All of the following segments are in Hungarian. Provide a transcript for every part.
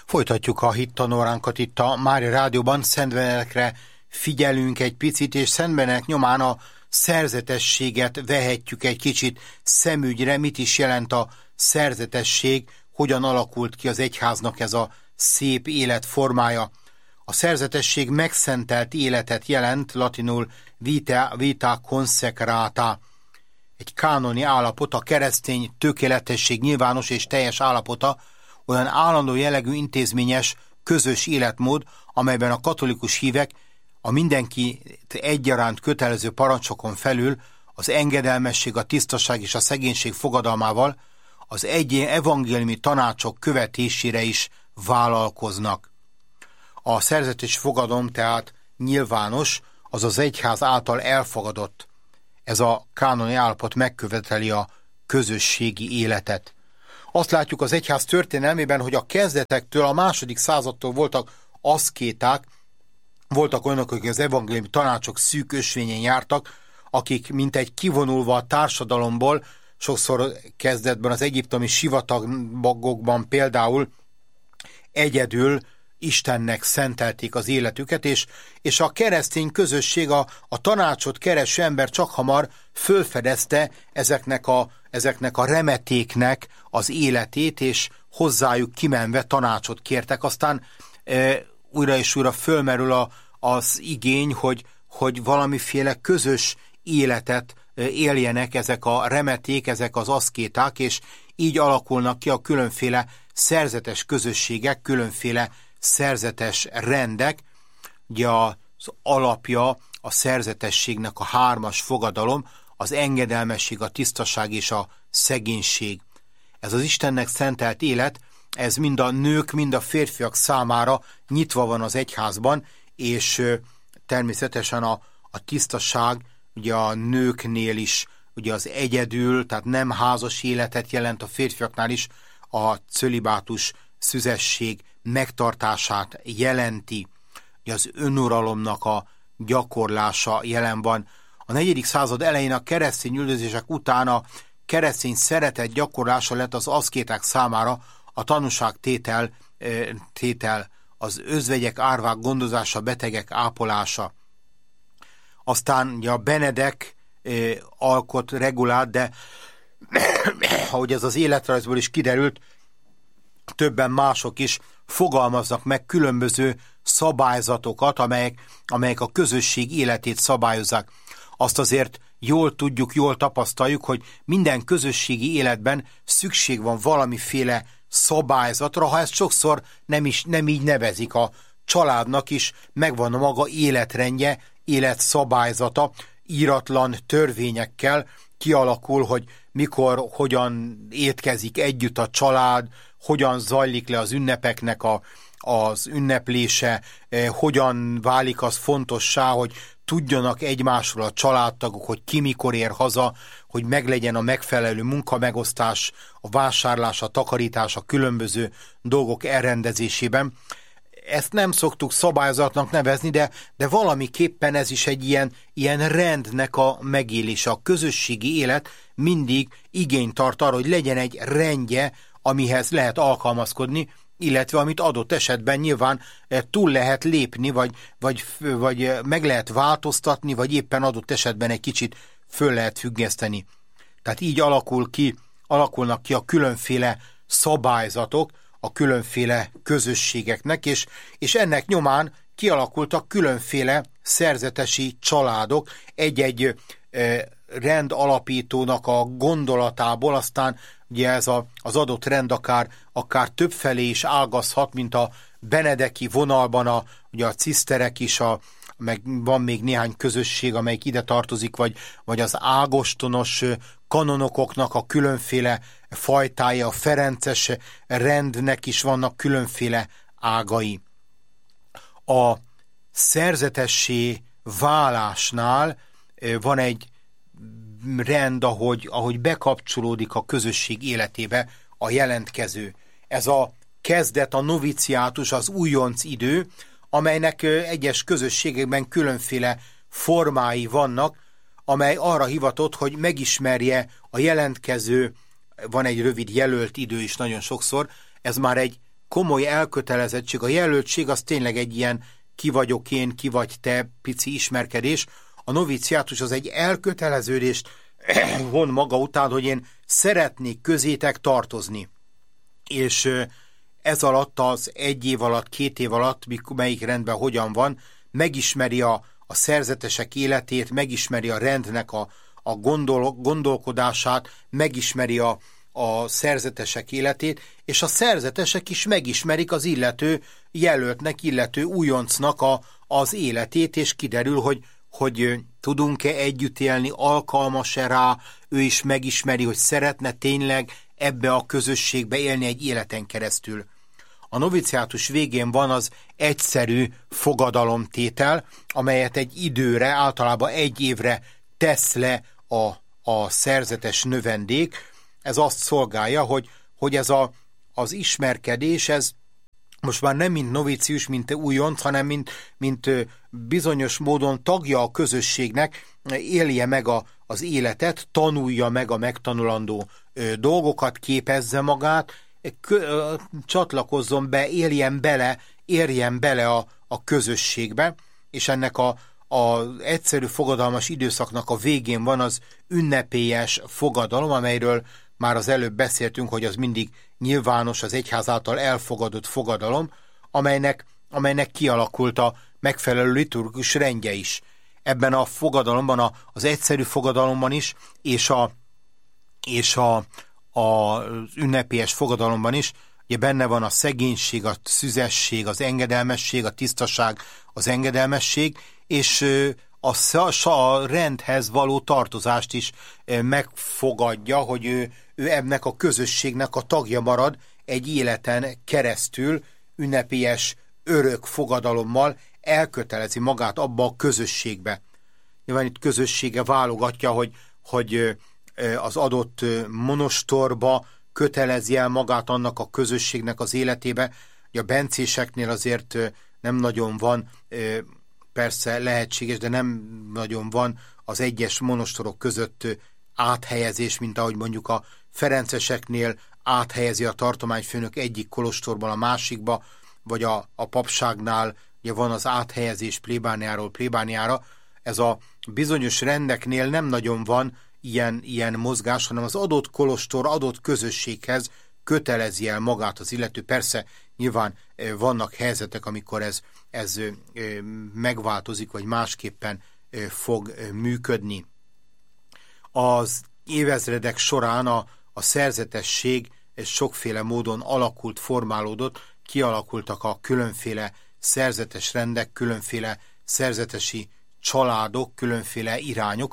Folytatjuk a hittanóránkat itt a Mária Rádióban. Szent Benedekre figyelünk egy picit, és Szent Benedek nyomán a szerzetességet vehetjük egy kicsit szemügyre. Mit is jelent a szerzetesség, hogyan alakult ki az egyháznak ez a szép életformája. A szerzetesség megszentelt életet jelent, latinul vita consecrata. Egy kánoni állapot, a keresztény tökéletesség nyilvános és teljes állapota, olyan állandó jellegű intézményes, közös életmód, amelyben a katolikus hívek a mindenki egyaránt kötelező parancsokon felül az engedelmesség, a tisztaság és a szegénység fogadalmával az egyén evangéliumi tanácsok követésére is vállalkoznak. A szerzetes fogadalom tehát nyilvános, az az egyház által elfogadott. Ez a kánoni állapot megköveteli a közösségi életet. Azt látjuk az egyház történelmében, hogy a kezdetektől, a második századtól voltak aszkéták, voltak olyanok, akik az evangéliumi tanácsok szűk ösvényen jártak, akik mintegy kivonulva a társadalomból, sokszor kezdetben az egyiptomi sivatagokban például egyedül Istennek szentelték az életüket, és a keresztény közösség, a tanácsot kereső ember csak hamar fölfedezte ezeknek a remetéknek az életét, és hozzájuk kimenve tanácsot kértek. Aztán újra és újra fölmerül az igény, hogy valamiféle közös életet éljenek ezek a remeték, ezek az aszkéták, és így alakulnak ki a különféle szerzetes közösségek, különféle szerzetes rendek. Ugye az alapja a szerzetességnek a 3 fogadalom, az engedelmesség, a tisztaság és a szegénység. Ez az Istennek szentelt élet, ez mind a nők, mind a férfiak számára nyitva van az egyházban, és természetesen a tisztaság ugye a nőknél is ugye az egyedül, tehát nem házas életet jelent, a férfiaknál is a cölibátus szüzesség megtartását jelenti. Ugye az önuralomnak a gyakorlása jelen van. A 4. század elején a keresztény üldözések után a keresztény szeretet gyakorlása lett az aszkéták számára a tanúságtétel, az özvegyek, árvák gondozása, betegek ápolása. Aztán ugye a Benedek alkot regulát, de ahogy ez az életrajzból is kiderült, többen mások is fogalmaznak meg különböző szabályzatokat, amelyek a közösség életét szabályozzák. Azt azért jól tudjuk, jól tapasztaljuk, hogy minden közösségi életben szükség van valamiféle szabályzatra, ha ezt sokszor nem így nevezik. A családnak is megvan a maga életrendje, életszabályzata, íratlan törvényekkel kialakul, hogy mikor, hogyan étkezik együtt a család, hogyan zajlik le az ünnepeknek az ünneplése, hogyan válik az fontossá, hogy tudjanak egymásról a családtagok, hogy ki mikor ér haza, hogy meglegyen a megfelelő munkamegosztás, a vásárlás, a takarítás, a különböző dolgok elrendezésében. Ezt nem szoktuk szabályzatnak nevezni, de valamiképpen ez is egy ilyen rendnek a megélése. A közösségi élet mindig igényt tart arra, hogy legyen egy rendje, amihez lehet alkalmazkodni, illetve amit adott esetben nyilván túl lehet lépni, vagy meg lehet változtatni, vagy éppen adott esetben egy kicsit föl lehet függeszteni. Tehát így alakulnak ki a különféle szabályzatok a különféle közösségeknek, és ennek nyomán kialakultak különféle szerzetesi családok, egy-egy rendalapítónak a gondolatából, aztán ugye ez az adott rend akár többfelé is ágazhat, mint a benedeki vonalban ugye a ciszterek is, meg van még néhány közösség, amelyik ide tartozik, vagy az ágostonos kanonokoknak a különféle fajtája, a ferences rendnek is vannak különféle ágai. A szerzetessé válásnál van egy rend, ahogy bekapcsolódik a közösség életébe a jelentkező. Ez a kezdet, a noviciátus, az újonc idő, amelynek egyes közösségekben különféle formái vannak, amely arra hivatott, hogy megismerje a jelentkező, van egy rövid jelölt idő is nagyon sokszor, ez már egy komoly elkötelezettség, a jelöltség az tényleg egy ilyen ki vagyok én, ki vagy te pici ismerkedés. A noviciátus az egy elköteleződést von maga után, hogy én szeretnék közétek tartozni. És ez alatt az 1 év alatt, 2 év alatt, melyik rendben hogyan van, megismeri a szerzetesek életét, megismeri a rendnek a gondolkodását, megismeri a szerzetesek életét, és a szerzetesek is megismerik az illető jelöltnek, illető újoncnak az életét, és kiderül, hogy tudunk-e együtt élni, alkalmas-e rá, ő is megismeri, hogy szeretne tényleg ebbe a közösségbe élni egy életen keresztül. A noviciátus végén van az egyszerű fogadalomtétel, amelyet egy időre, általában 1 évre tesz le a szerzetes növendék. Ez azt szolgálja, hogy ez az ismerkedés, ez most már nem mint novicius, mint újonc, hanem mint bizonyos módon tagja a közösségnek, élje meg az életet, tanulja meg a megtanulandó dolgokat, képezze magát, csatlakozzon be, érjen bele a közösségbe, és ennek az egyszerű fogadalmas időszaknak a végén van az ünnepélyes fogadalom, amelyről már az előbb beszéltünk, hogy az mindig nyilvános, az egyház által elfogadott fogadalom, amelynek kialakult a megfelelő liturgikus rendje is. Ebben a fogadalomban, az egyszerű fogadalomban is, és az ünnepélyes fogadalomban is, ugye benne van a szegénység, a szüzesség, az engedelmesség, a tisztaság, az engedelmesség, és a rendhez való tartozást is megfogadja, hogy ő ennek a közösségnek a tagja marad egy életen keresztül, ünnepélyes örök fogadalommal elkötelezi magát abba a közösségbe. Nyilván itt közössége válogatja, hogy az adott monostorba kötelezi el magát annak a közösségnek az életébe. A bencéseknél azért nem nagyon van, persze lehetséges, de nem nagyon van az egyes monostorok között áthelyezés, mint ahogy mondjuk a ferenceseknél áthelyezi a tartományfőnök egyik kolostorban a másikba, vagy a papságnál ugye van az áthelyezés plébániáról plébániára. Ez a bizonyos rendeknél nem nagyon van ilyen mozgás, hanem az adott kolostor, adott közösséghez kötelezi el magát az illető. Persze nyilván vannak helyzetek, amikor ez megváltozik, vagy másképpen fog működni. Az évezredek során a szerzetesség sokféle módon alakult, formálódott, kialakultak a különféle szerzetes rendek, különféle szerzetesi családok, különféle irányok,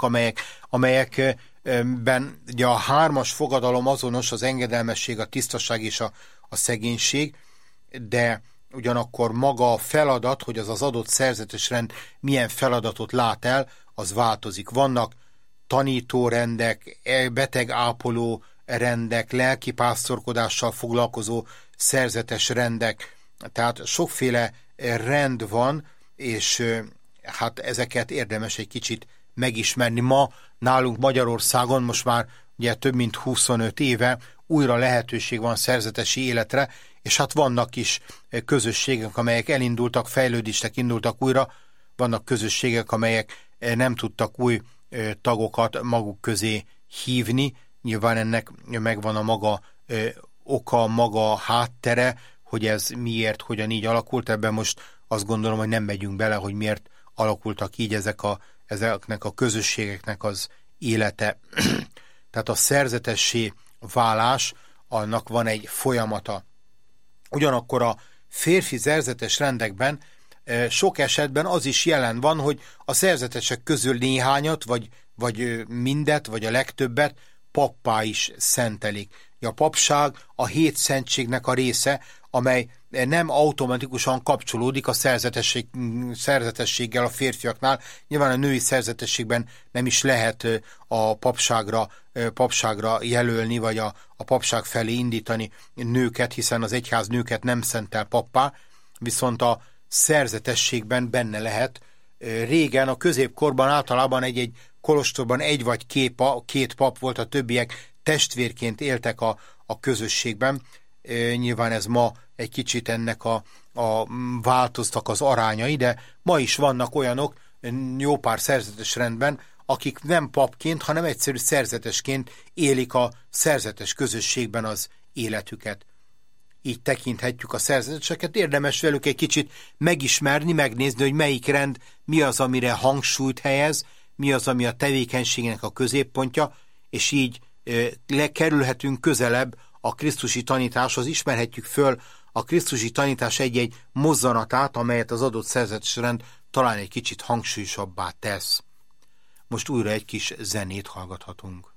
amelyekben ugye a 3-as fogadalom azonos, az engedelmesség, a tisztaság és a szegénység, de ugyanakkor maga a feladat, hogy az adott szerzetes rend milyen feladatot lát el, az változik. Vannak tanítórendek, betegápoló rendek, lelkipásztorkodással foglalkozó szerzetes rendek, tehát sokféle rend van, és hát ezeket érdemes egy kicsit megismerni. Ma nálunk Magyarországon most már ugye több mint 25 éve újra lehetőség van szerzetesi életre, és hát vannak is közösségek, amelyek elindultak, fejlődésnek indultak újra, vannak közösségek, amelyek nem tudtak új tagokat maguk közé hívni. Nyilván ennek megvan a maga oka, maga háttere, hogy ez miért, hogyan így alakult. Ebben most azt gondolom, hogy nem megyünk bele, hogy miért alakultak így ezeknek a közösségeknek az élete. Tehát a szerzetessé válás, annak van egy folyamata. Ugyanakkor a férfi szerzetes rendekben sok esetben az is jelen van, hogy a szerzetesek közül néhányat, vagy mindet, vagy a legtöbbet pappá is szentelik. A papság a 7 szentségnek a része, amely nem automatikusan kapcsolódik a szerzetességgel a férfiaknál. Nyilván a női szerzetességben nem is lehet a papságra jelölni, vagy a papság felé indítani nőket, hiszen az egyház nőket nem szentel pappá, viszont a szerzetességben benne lehet. Régen, a középkorban általában egy kolostorban 1 vagy 2 pap volt, a többiek testvérként éltek a közösségben. nyilván ez ma egy kicsit ennek a változtak az arányai, de ma is vannak olyanok, jó pár szerzetes rendben, akik nem papként, hanem egyszerű szerzetesként élik a szerzetes közösségben az életüket. Így tekinthetjük a szerzeteseket, érdemes velük egy kicsit megismerni, megnézni, hogy melyik rend mi az, amire hangsúlyt helyez, mi az, ami a tevékenységnek a középpontja, és így kerülhetünk közelebb a krisztusi tanításhoz, ismerhetjük föl a krisztusi tanítás egy-egy mozzanatát, amelyet az adott szerzetes rend talán egy kicsit hangsúlyosabbá tesz. Most újra egy kis zenét hallgathatunk.